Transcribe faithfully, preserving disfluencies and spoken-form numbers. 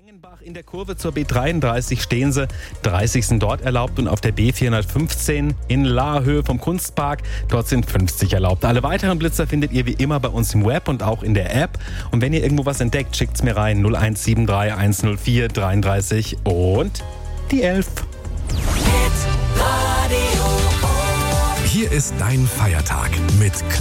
Engenbach in der Kurve zur B dreiunddreißig stehen sie. dreißig sind dort erlaubt und auf der B vierhundertfünfzehn in Lahrhöhe vom Kunstpark. Dort sind fünfzig erlaubt. Alle weiteren Blitzer findet ihr wie immer bei uns im Web und auch in der App. Und wenn ihr irgendwo was entdeckt, schickt's mir rein. null eins sieben drei eins null vier dreiunddreißig und die elf. Hier ist dein Feiertag mit